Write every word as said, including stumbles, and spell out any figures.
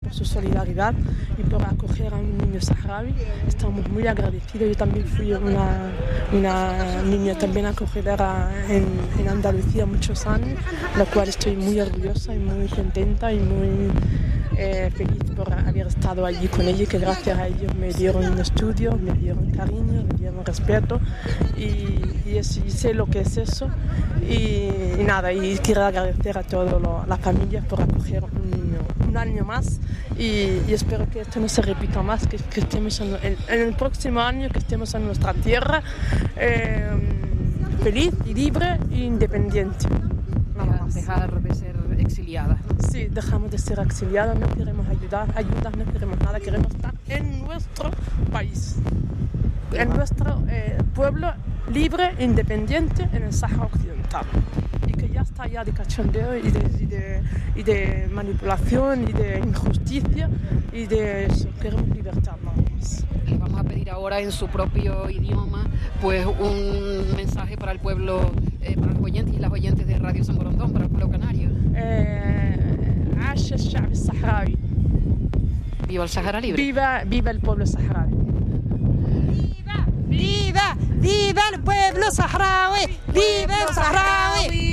su solidaridad y por acoger a un niño saharaui. Estamos muy agradecidos. Yo también fui una, una niña también acogedora en, en Andalucía muchos años, la cual estoy muy orgullosa y muy contenta y muy eh, feliz por haber estado allí con ellos, que gracias a ellos me dieron un estudio, me dieron cariño, me dieron respeto y, y, es, y sé lo que es eso. Y, y nada, y quiero agradecer a todas las familias por acoger un niño un año más y, y espero que esto no se repita más, que, que estemos en, en, en el próximo año, que estemos en nuestra tierra eh, feliz y libre e independiente. Nada más. Dejar de ser exiliada. Sí, dejamos de ser exiliados, no queremos ayudar, ayudas, no queremos nada, queremos estar en nuestro país, en nuestro eh, pueblo libre e independiente en el Sáhara Occidental. Y que ya está ya de cachondeo y de, y, de, y de manipulación y de injusticia y de eso, queremos libertad nada más. Le vamos a pedir ahora en su propio idioma pues un mensaje para el pueblo, eh, para los oyentes y las oyentes de Radio San Borondón, para el pueblo canario. Eh, عاش الشعب الصحراوي. Viva el Sahara Libre. Viva, viva el pueblo saharaui. ¡Viva! ¡Viva! ¡Viva el pueblo saharaui! ¡Viva el saharaui!